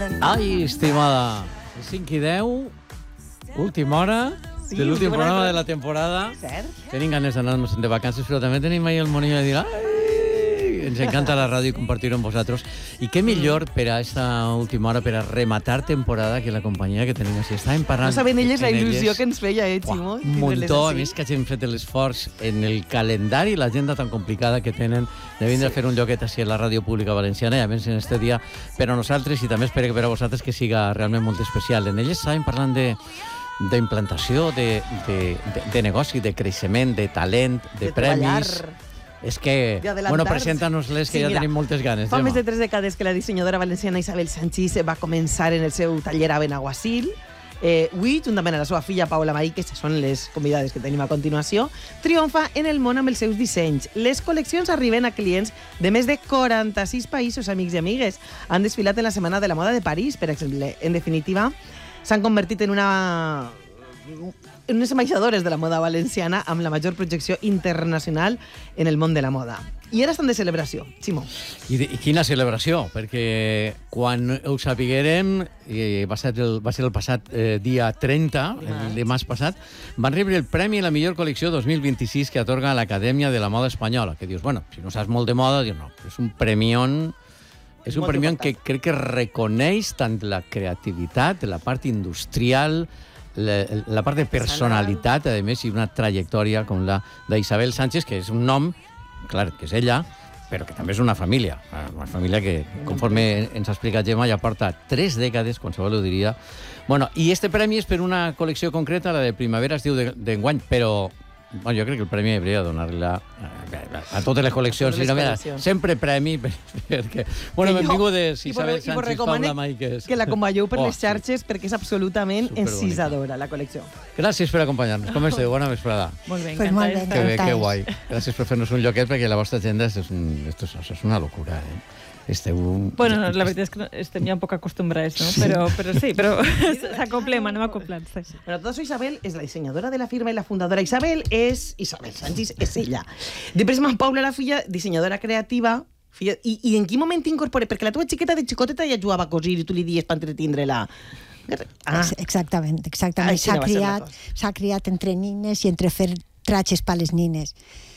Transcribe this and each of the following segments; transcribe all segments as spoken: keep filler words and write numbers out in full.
Ai, estimada, cinc i deu, última hora Sí, de l'últim última programa hora. de la temporada. Cert? Tenim ganes d'anar-nos de vacances, però també tenim ahí el monillo de dir ai, ens encanta la ràdio i compartir-ho amb vosaltres. I què millor per a esta última hora, per a rematar temporada, que la companyia que tenim així. Estàvem parlant... No saben elles la en il·lusió elles. que ens feia, eh, Ximo? Un muntó, a més que hagin fet l'esforç en el calendari, l'agenda tan complicada que tenen de vindre sí. a fer un lloquet així a la ràdio pública valenciana, i a més en este dia per a nosaltres i també espero que per a vosaltres que siga realment molt especial. En elles estàvem parlant de d'implantació, de, de, de, de negoci, de creixement, de talent, de, de premis... treballar. És que... Bueno, presenta-nos-les, que sí, ja mira, tenim moltes ganes. Fa més de tres dècades que la dissenyadora valenciana Isabel Sanchis va començar en el seu taller a Benaguasil. Eh, avui, juntament a la seva filla Paula Marí, que són les convidades que tenim a continuació, triomfa en el món amb els seus dissenys. Les col·leccions arriben a clients de més de quaranta-sis països, amics i amigues. Han desfilat en la Setmana de la Moda de París, per exemple. En definitiva, s'han convertit en una... en unes ambaixadores de la moda valenciana amb la major projecció internacional en el món de la moda. I ara estan de celebració, Ximo. I, de, i quina celebració, perquè quan ho sapiguérem, i va, ser el, va ser el passat eh, dia trenta, el dimarts passat, van rebre el Premi a la millor col·lecció dos mil vint-i-sis que atorga l'Acadèmia de la Moda Espanyola, que dius, bueno, si no saps molt de moda, dius, no, és un premión... És un premión que crec que reconeix tant la creativitat, la part industrial, la, la part de personalitat, a més, i una trajectòria com la d'Isabel Sánchez, que és un nom, clar, que és ella, però que també és una família. Una família que, conforme ens ha explicat Gemma, ja porta tres dècades, qualsevol ho diria. Bueno, i este premi és per una col·lecció concreta, la de primavera, es diu d'enguany, però... Bueno, jo crec que el premi hauria de donar-la a, a totes les col·leccions. Les no, mira, col·leccions. Sempre premi, perquè... Bueno, benvingudes, Isabel Sánchez, Sánchez, Paula Maíquez. Que l'acompanyeu per Oh, les xarxes, sí. perquè és absolutament encisadora, la col·lecció. Gràcies per acompanyar-nos. Com esteu? Bona vesprada. Molt bé, Pues molt bé, Que bé, que guai. Gràcies per fer-nos un lloquet, perquè la vostra agenda és, un, esto és, és una locura, eh? Esteu... Bueno, no, la veritat és que estem ja un poc acostumbrats, no? Però, però sí, però s'acoplem, anem acoplant. Sí. Però tot això, Isabel és la dissenyadora de la firma i la fundadora. Isabel és... Isabel Sánchez és ella. Després, Paula, la filla, dissenyadora creativa. Filla, i, I en quin moment t'incorpores? Perquè la teva xiqueta de xicoteta ja jugava a cosir i tu li dies per entretindre-la. Ah. Exactament, exactament. S'ha criat, s'ha criat entre nines i entre fer tratges per les nines.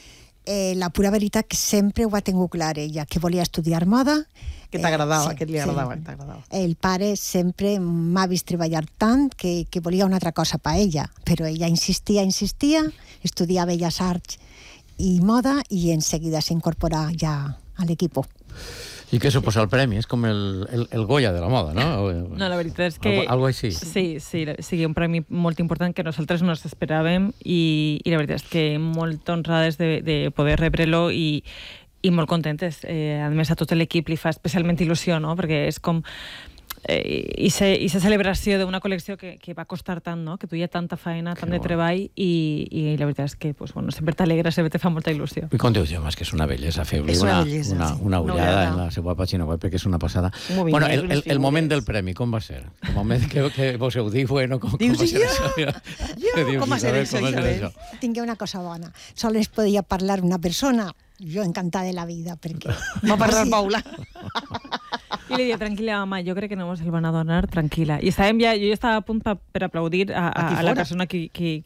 Eh, la pura veritat que sempre ho ha tingut clar ella, que volia estudiar moda. Que t'agradava, eh, sí, que li agradava, sí. t'agradava. El pare sempre m'ha vist treballar tant que, que volia una altra cosa per ella, però ella insistia, insistia, estudia Belles Arts i moda i en seguida s'incorpora ja a l'equip. I què suposa el premi? És com el, el, el Goya de la moda, no? No, la veritat és que... Algo, algo així. Sí, sí, sí, un premi molt important que nosaltres no ens esperàvem i, i la veritat és que molt honrades de, de poder rebre-lo i, i molt contentes. Eh, a més, a tot l'equip li fa especialment il·lusió, no? Perquè és com... Eh, i aquesta celebració d'una col·lecció que, que va costar tant, no? Que duia tanta feina, tant de treball i, i la veritat és que pues, bueno, sempre t'alegra, sempre te fa molta il·lusió. I com dius, Gemma, és que és una bellesa fer-li una, una, bellesa, una, sí. una Una ullada ullada. en la seva pàgina web, perquè és una passada. Un Bueno, moviment, el, el, unes el moment figures. del premi, com va ser? El moment que, que vos heu dit, bueno, com, com Dius, va ser jo? això? Jo? Que dius, Com va ser Isabel, això, com va ser Isabel? això? Tingué una cosa bona. Sols podia parlar una persona. Jo encantada de la vida, perquè... Va parlar Paula. I li deia, tranquil·la, home, jo crec que no mos el van a donar, tranquil·la. I estàvem ja, jo ja estava a punt pa, per aplaudir a, a, Aquí a la fora. persona que, que,